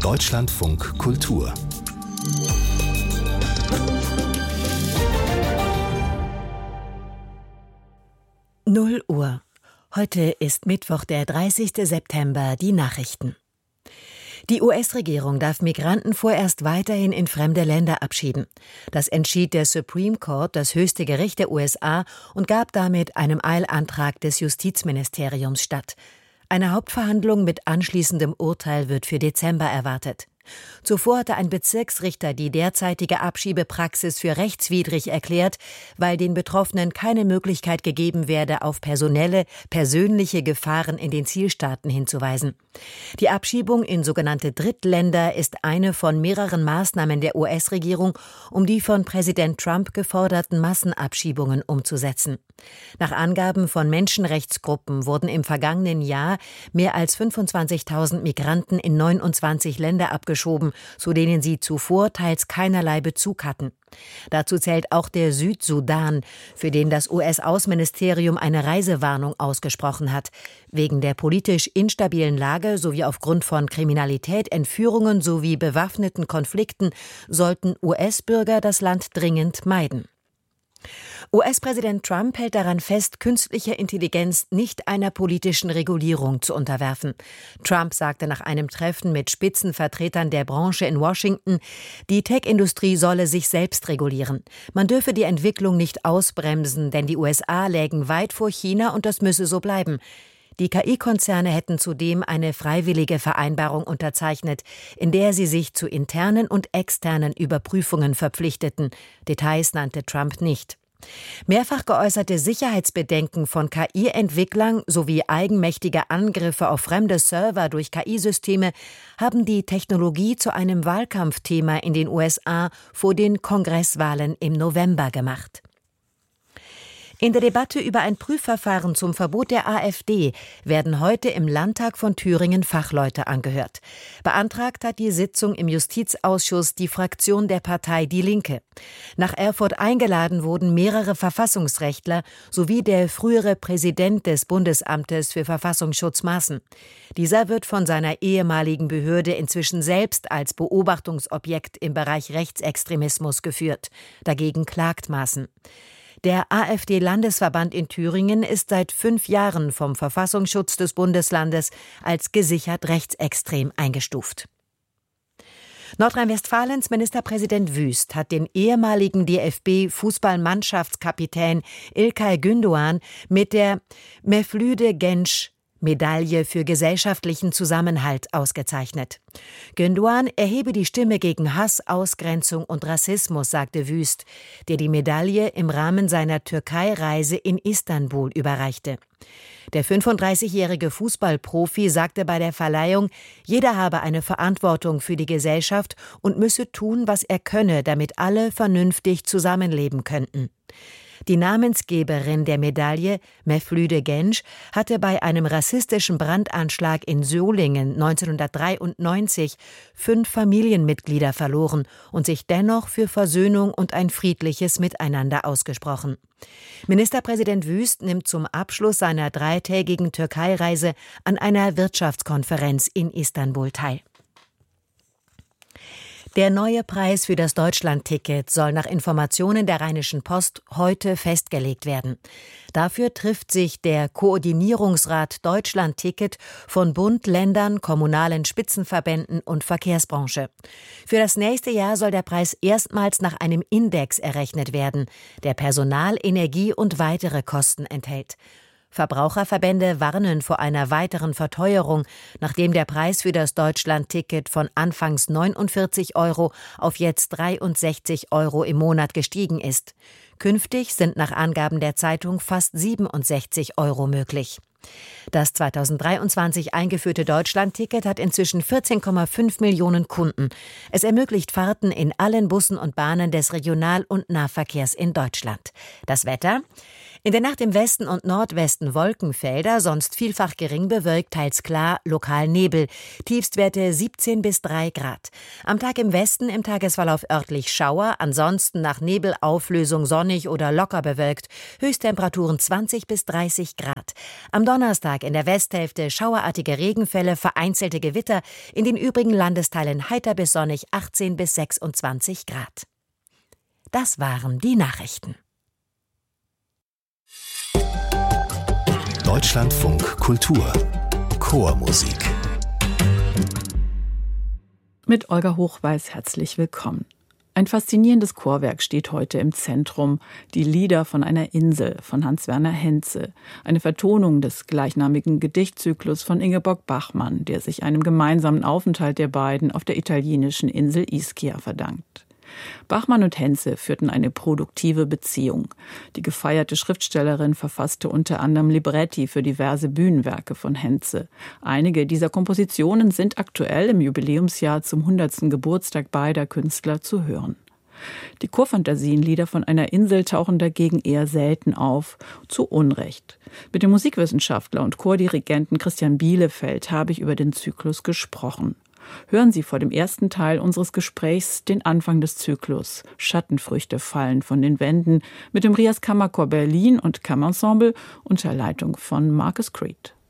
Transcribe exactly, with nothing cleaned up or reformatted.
Deutschlandfunk Kultur. null Uhr. Heute ist Mittwoch, der dreißigste September, die Nachrichten. Die U S-Regierung darf Migranten vorerst weiterhin in fremde Länder abschieben. Das entschied der Supreme Court, das höchste Gericht der U S A, und gab damit einem Eilantrag des Justizministeriums statt. Eine Hauptverhandlung mit anschließendem Urteil wird für Dezember erwartet. Zuvor hatte ein Bezirksrichter die derzeitige Abschiebepraxis für rechtswidrig erklärt, weil den Betroffenen keine Möglichkeit gegeben werde, auf personelle, persönliche Gefahren in den Zielstaaten hinzuweisen. Die Abschiebung in sogenannte Drittländer ist eine von mehreren Maßnahmen der U S-Regierung, um die von Präsident Trump geforderten Massenabschiebungen umzusetzen. Nach Angaben von Menschenrechtsgruppen wurden im vergangenen Jahr mehr als fünfundzwanzigtausend Migranten in neunundzwanzig Länder abgeschoben, zu denen sie zuvor teils keinerlei Bezug hatten. Dazu zählt auch der Südsudan, für den das U S-Außenministerium eine Reisewarnung ausgesprochen hat. Wegen der politisch instabilen Lage sowie aufgrund von Kriminalität, Entführungen sowie bewaffneten Konflikten sollten U S-Bürger das Land dringend meiden. U S-Präsident Trump hält daran fest, künstliche Intelligenz nicht einer politischen Regulierung zu unterwerfen. Trump sagte nach einem Treffen mit Spitzenvertretern der Branche in Washington, die Tech-Industrie solle sich selbst regulieren. Man dürfe die Entwicklung nicht ausbremsen, denn die U S A lägen weit vor China und das müsse so bleiben. Die K I-Konzerne hätten zudem eine freiwillige Vereinbarung unterzeichnet, in der sie sich zu internen und externen Überprüfungen verpflichteten. Details nannte Trump nicht. Mehrfach geäußerte Sicherheitsbedenken von K I-Entwicklern sowie eigenmächtige Angriffe auf fremde Server durch K I-Systeme haben die Technologie zu einem Wahlkampfthema in den U S A vor den Kongresswahlen im November gemacht. In der Debatte über ein Prüfverfahren zum Verbot der AfD werden heute im Landtag von Thüringen Fachleute angehört. Beantragt hat die Sitzung im Justizausschuss die Fraktion der Partei Die Linke. Nach Erfurt eingeladen wurden mehrere Verfassungsrechtler sowie der frühere Präsident des Bundesamtes für Verfassungsschutz Maaßen. Dieser wird von seiner ehemaligen Behörde inzwischen selbst als Beobachtungsobjekt im Bereich Rechtsextremismus geführt. Dagegen klagt Maaßen. Der AfD-Landesverband in Thüringen ist seit fünf Jahren vom Verfassungsschutz des Bundeslandes als gesichert rechtsextrem eingestuft. Nordrhein-Westfalens Ministerpräsident Wüst hat den ehemaligen D F B-Fußballmannschaftskapitän İlkay Gündoğan mit der Mevlüde Genç Medaille für gesellschaftlichen Zusammenhalt ausgezeichnet. Gündoğan erhebe die Stimme gegen Hass, Ausgrenzung und Rassismus, sagte Wüst, der die Medaille im Rahmen seiner Türkei-Reise in Istanbul überreichte. Der fünfunddreißigjährige Fußballprofi sagte bei der Verleihung, jeder habe eine Verantwortung für die Gesellschaft und müsse tun, was er könne, damit alle vernünftig zusammenleben könnten. Die Namensgeberin der Medaille, Mevlüde Genç, hatte bei einem rassistischen Brandanschlag in Solingen neunzehnhundertdreiundneunzig fünf Familienmitglieder verloren und sich dennoch für Versöhnung und ein friedliches Miteinander ausgesprochen. Ministerpräsident Wüst nimmt zum Abschluss seiner dreitägigen Türkei-Reise an einer Wirtschaftskonferenz in Istanbul teil. Der neue Preis für das Deutschlandticket soll nach Informationen der Rheinischen Post heute festgelegt werden. Dafür trifft sich der Koordinierungsrat Deutschlandticket von Bund, Ländern, kommunalen Spitzenverbänden und Verkehrsbranche. Für das nächste Jahr soll der Preis erstmals nach einem Index errechnet werden, der Personal, Energie und weitere Kosten enthält. Verbraucherverbände warnen vor einer weiteren Verteuerung, nachdem der Preis für das Deutschlandticket von anfangs neunundvierzig Euro auf jetzt dreiundsechzig Euro im Monat gestiegen ist. Künftig sind nach Angaben der Zeitung fast siebenundsechzig Euro möglich. Das zweitausenddreiundzwanzig eingeführte Deutschlandticket hat inzwischen vierzehn Komma fünf Millionen Kunden. Es ermöglicht Fahrten in allen Bussen und Bahnen des Regional- und Nahverkehrs in Deutschland. Das Wetter? In der Nacht im Westen und Nordwesten Wolkenfelder, sonst vielfach gering bewölkt, teils klar, lokal Nebel. Tiefstwerte siebzehn bis drei Grad. Am Tag im Westen im Tagesverlauf örtlich Schauer, ansonsten nach Nebelauflösung sonnig oder locker bewölkt. Höchsttemperaturen zwanzig bis dreißig Grad. Am Donnerstag in der Westhälfte schauerartige Regenfälle, vereinzelte Gewitter. In den übrigen Landesteilen heiter bis sonnig achtzehn bis sechsundzwanzig Grad. Das waren die Nachrichten. Deutschlandfunk Kultur Chormusik. Mit Olga Hochweiß herzlich willkommen. Ein faszinierendes Chorwerk steht heute im Zentrum. Die Lieder von einer Insel von Hans-Werner Henze. Eine Vertonung des gleichnamigen Gedichtzyklus von Ingeborg Bachmann, der sich einem gemeinsamen Aufenthalt der beiden auf der italienischen Insel Ischia verdankt. Bachmann und Henze führten eine produktive Beziehung. Die gefeierte Schriftstellerin verfasste unter anderem Libretti für diverse Bühnenwerke von Henze. Einige dieser Kompositionen sind aktuell im Jubiläumsjahr zum hundertsten Geburtstag beider Künstler zu hören. Die Chorfantasienlieder von einer Insel tauchen dagegen eher selten auf, zu Unrecht. Mit dem Musikwissenschaftler und Chordirigenten Christian Bielefeld habe ich über den Zyklus gesprochen. Hören Sie vor dem ersten Teil unseres Gesprächs den Anfang des Zyklus. Schattenfrüchte fallen von den Wänden mit dem Rias Kammerchor Berlin und Kammerensemble unter Leitung von Marcus Creed.